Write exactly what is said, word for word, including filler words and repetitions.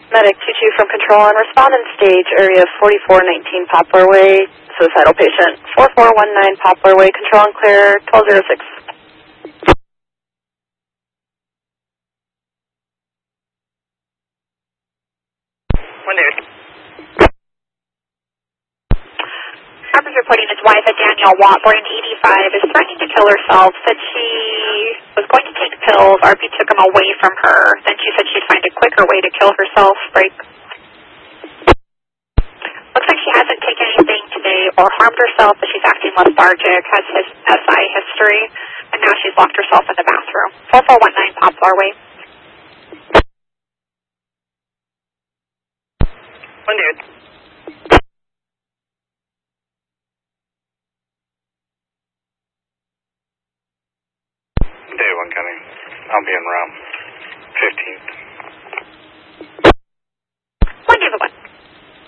Medic two two from control on respondent stage, area forty-four nineteen Poplar Way, suicidal patient, four four one nine Poplar Way, control and clear, twelve oh six. One dude. Harper's reporting his wife, a Danielle Watt, born in eighty-five, is threatening to kill herself, said she was going to take pills, R P took them away from her, then she said she'd find a quicker way to kill herself, break. Looks like she hasn't taken anything today or harmed herself, but she's acting lethargic, has his S I history, and now she's locked herself in the bathroom. four four one nine Poplar Way. One dude. Day one coming. I'll be in room fifteen.